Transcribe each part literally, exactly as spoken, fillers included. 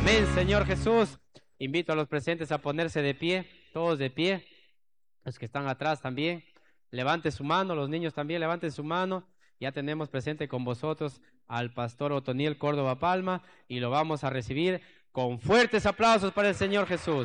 Amén, Señor Jesús. Invito a los presentes a ponerse de pie, todos de pie, los que están atrás también. Levante su mano, los niños también levanten su mano. Ya tenemos presente con vosotros al pastor Otoniel Córdoba Palma y lo vamos a recibir con fuertes aplausos para el Señor Jesús.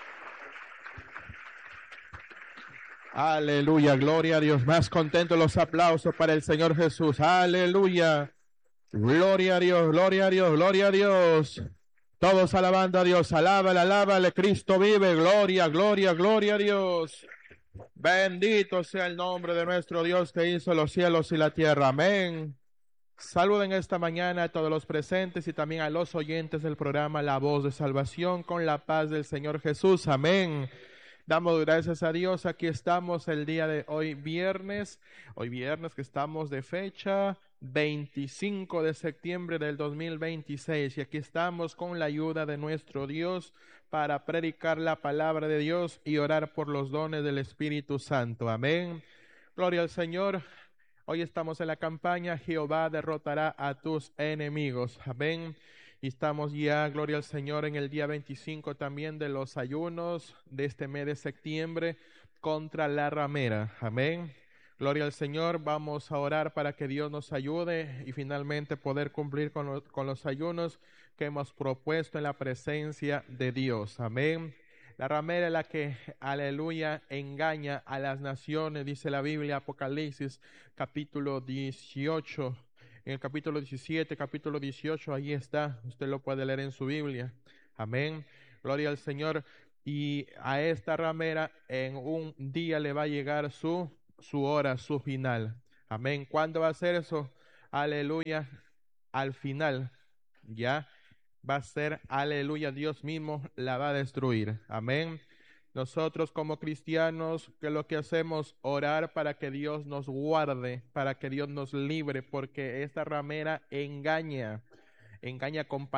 Aleluya, gloria a Dios. Más contentos los aplausos para el Señor Jesús. Aleluya. Gloria a Dios, gloria a Dios, gloria a Dios. Todos alabando a Dios, alábale, alábale, Cristo vive, gloria, gloria, gloria a Dios. Bendito sea el nombre de nuestro Dios que hizo los cielos y la tierra. Amén. Saluden esta mañana a todos los presentes y también a los oyentes del programa La Voz de Salvación con la paz del Señor Jesús. Amén. Damos gracias a Dios. Aquí estamos el día de hoy viernes. Hoy viernes que estamos de fecha veinticinco de septiembre del dos mil veintiséis. Y aquí estamos con la ayuda de nuestro Dios para predicar la palabra de Dios y orar por los dones del Espíritu Santo. Amén. Gloria al Señor. Hoy estamos en la campaña Jehová derrotará a tus enemigos. Amén. Y estamos ya, gloria al Señor, en el día veinticinco también de los ayunos de este mes de septiembre contra la ramera. Amén. Gloria al Señor. Vamos a orar para que Dios nos ayude y finalmente poder cumplir con los, con los ayunos que hemos propuesto en la presencia de Dios. Amén. La ramera es la que, aleluya, engaña a las naciones, dice la Biblia, Apocalipsis, capítulo dieciocho. En el capítulo diecisiete, capítulo dieciocho, ahí está. Usted lo puede leer en su Biblia. Amén. Gloria al Señor. Y a esta ramera en un día le va a llegar su, su hora, su final. Amén. ¿Cuándo va a ser eso? Aleluya. Al final. Ya. Va a ser, aleluya, Dios mismo la va a destruir. Amén. Nosotros como cristianos, que lo que hacemos, orar para que Dios nos guarde, para que Dios nos libre, porque esta ramera engaña, engaña con